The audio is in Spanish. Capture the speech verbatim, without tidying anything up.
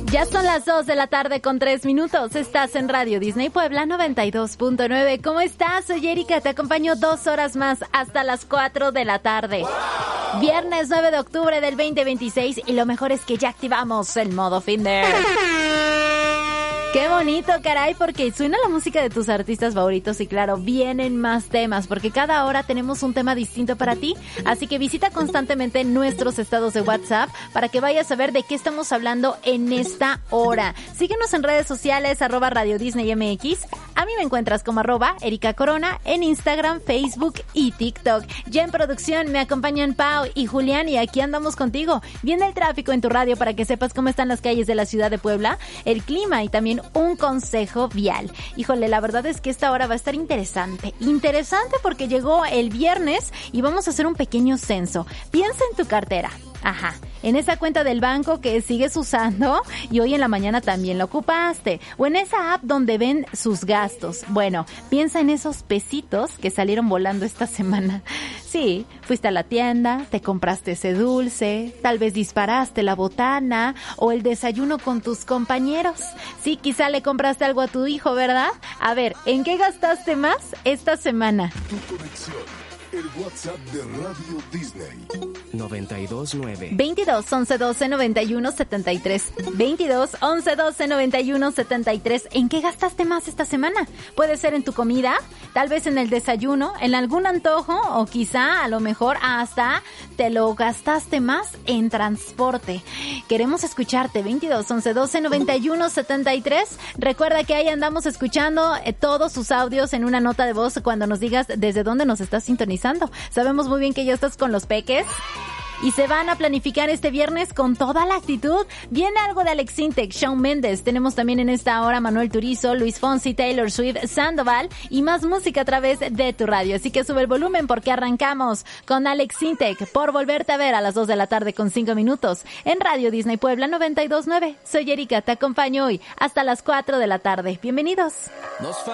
Ya son las dos de la tarde con tres minutos. Estás en Radio Disney Puebla noventa y dos punto nueve. ¿Cómo estás? Soy Erika, te acompaño dos horas más hasta las cuatro de la tarde. ¡Wow! Viernes nueve de octubre del veinte veintiséis y lo mejor es que ya activamos el modo Finder. Qué bonito, caray, porque suena la música de tus artistas favoritos y claro, vienen más temas, porque cada hora tenemos un tema distinto para ti, así que visita constantemente nuestros estados de WhatsApp para que vayas a ver de qué estamos hablando en esta hora. Síguenos en redes sociales, arroba Radio Disney M X. A mí me encuentras como arroba Erika Corona en Instagram, Facebook y TikTok. Ya en producción me acompañan Pau y Julián y aquí andamos contigo. Viene el tráfico en tu radio para que sepas cómo están las calles de la ciudad de Puebla, el clima y también un consejo vial. Híjole, la verdad es que esta hora va a estar interesante. Interesante porque llegó el viernes y vamos a hacer un pequeño censo. Piensa en tu cartera. Ajá, en esa cuenta del banco que sigues usando y hoy en la mañana también la ocupaste, o en esa app donde ven sus gastos. Bueno, piensa en esos pesitos que salieron volando esta semana. Sí, fuiste a la tienda, te compraste ese dulce, tal vez disparaste la botana o el desayuno con tus compañeros. Sí, quizá le compraste algo a tu hijo, ¿verdad? A ver, ¿en qué gastaste más esta semana? Tu conexión. El WhatsApp de Radio Disney. noventa y dos nueve. veintidós, once, doce, noventa y uno, setenta y tres. veintidós, once, doce, noventa y uno, setenta y tres. ¿En qué gastaste más esta semana? Puede ser en tu comida, tal vez en el desayuno, en algún antojo o quizá a lo mejor hasta te lo gastaste más en transporte. Queremos escucharte. veintidós, once, doce, noventa y uno, setenta y tres. Recuerda que ahí andamos escuchando eh, todos sus audios en una nota de voz cuando nos digas desde dónde nos estás sintonizando. Sabemos muy bien que ya estás con los peques y se van a planificar este viernes con toda la actitud. Viene algo de Alex Intec, Shawn Mendes. Tenemos también en esta hora Manuel Turizo, Luis Fonsi, Taylor Swift, Sandoval y más música a través de tu radio. Así que sube el volumen porque arrancamos con Alex Intec por volverte a ver a las dos de la tarde con cinco minutos en Radio Disney Puebla noventa y dos punto nueve. Soy Erika, te acompaño hoy hasta las cuatro de la tarde. Bienvenidos.